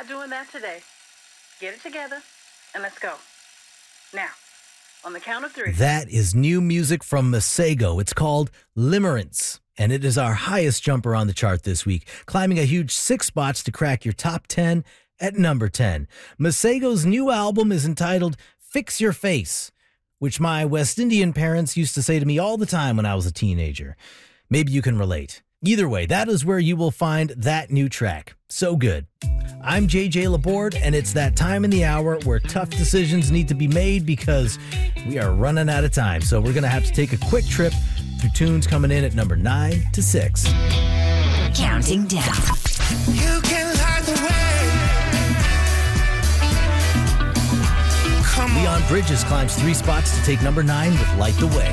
not doing that today. Get it together, and let's go. Now, on the count of 3. That is new music from Masego. It's called Limerence, and it is our highest jumper on the chart this week, climbing a huge 6 spots to crack your top 10 at number 10. Masego's new album is entitled Fix Your Face, which my West Indian parents used to say to me all the time when I was a teenager. Maybe you can relate. Either way, that is where you will find that new track. So good. I'm JJ Laborde, and it's that time in the hour where tough decisions need to be made because we are running out of time. So we're going to have to take a quick trip through tunes coming in at number 9 to 6. Counting down. You can light the way. Come on. Leon Bridges climbs 3 spots to take number 9 with Light the Way.